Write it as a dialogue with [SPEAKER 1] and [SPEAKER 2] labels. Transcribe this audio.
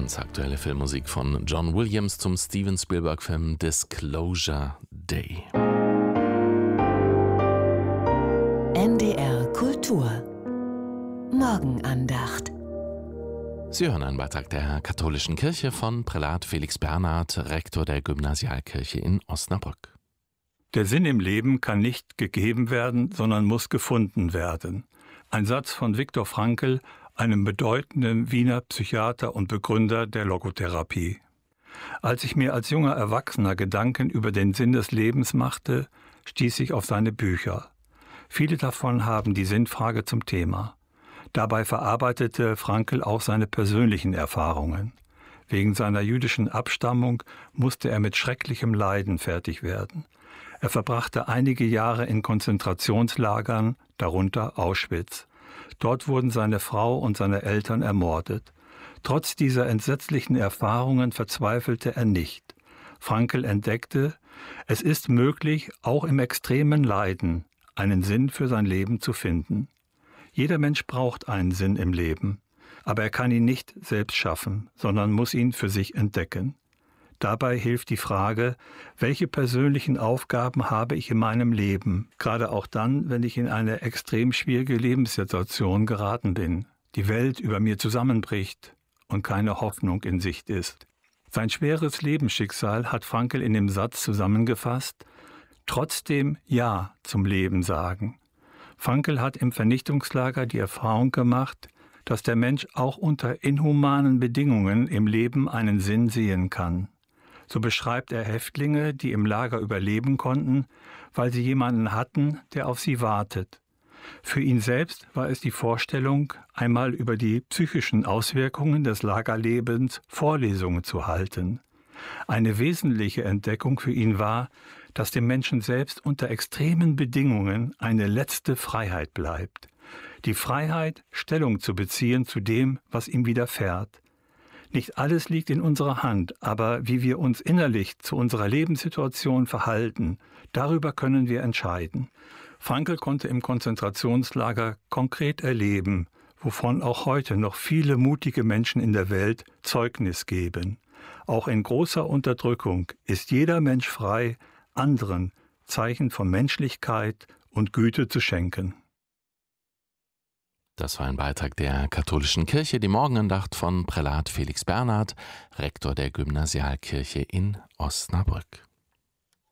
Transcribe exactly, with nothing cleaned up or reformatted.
[SPEAKER 1] Ganz aktuelle Filmmusik von John Williams zum Steven Spielberg-Film Disclosure Day.
[SPEAKER 2] N D R Kultur Morgenandacht.
[SPEAKER 1] Sie hören einen Beitrag der Katholischen Kirche von Prälat Felix Bernhard, Rektor der Gymnasialkirche in Osnabrück.
[SPEAKER 3] Der Sinn im Leben kann nicht gegeben werden, sondern muss gefunden werden. Ein Satz von Viktor Frankl, einem bedeutenden Wiener Psychiater und Begründer der Logotherapie. Als ich mir als junger Erwachsener Gedanken über den Sinn des Lebens machte, stieß ich auf seine Bücher. Viele davon haben die Sinnfrage zum Thema. Dabei verarbeitete Frankl auch seine persönlichen Erfahrungen. Wegen seiner jüdischen Abstammung musste er mit schrecklichem Leiden fertig werden. Er verbrachte einige Jahre in Konzentrationslagern, darunter Auschwitz. Dort wurden seine Frau und seine Eltern ermordet. Trotz dieser entsetzlichen Erfahrungen verzweifelte er nicht. Frankl entdeckte, es ist möglich, auch im extremen Leiden einen Sinn für sein Leben zu finden. Jeder Mensch braucht einen Sinn im Leben, aber er kann ihn nicht selbst schaffen, sondern muss ihn für sich entdecken. Dabei hilft die Frage, welche persönlichen Aufgaben habe ich in meinem Leben, gerade auch dann, wenn ich in eine extrem schwierige Lebenssituation geraten bin, die Welt über mir zusammenbricht und keine Hoffnung in Sicht ist. Sein schweres Lebensschicksal hat Frankl in dem Satz zusammengefasst: Trotzdem Ja zum Leben sagen. Frankl hat im Vernichtungslager die Erfahrung gemacht, dass der Mensch auch unter inhumanen Bedingungen im Leben einen Sinn sehen kann. So beschreibt er Häftlinge, die im Lager überleben konnten, weil sie jemanden hatten, der auf sie wartet. Für ihn selbst war es die Vorstellung, einmal über die psychischen Auswirkungen des Lagerlebens Vorlesungen zu halten. Eine wesentliche Entdeckung für ihn war, dass dem Menschen selbst unter extremen Bedingungen eine letzte Freiheit bleibt. Die Freiheit, Stellung zu beziehen zu dem, was ihm widerfährt. Nicht alles liegt in unserer Hand, aber wie wir uns innerlich zu unserer Lebenssituation verhalten, darüber können wir entscheiden. Frankl konnte im Konzentrationslager konkret erleben, wovon auch heute noch viele mutige Menschen in der Welt Zeugnis geben. Auch in großer Unterdrückung ist jeder Mensch frei, anderen Zeichen von Menschlichkeit und Güte zu schenken.
[SPEAKER 1] Das war ein Beitrag der Katholischen Kirche, die Morgenandacht von Prälat Felix Bernhard, Rektor der Gymnasialkirche in Osnabrück.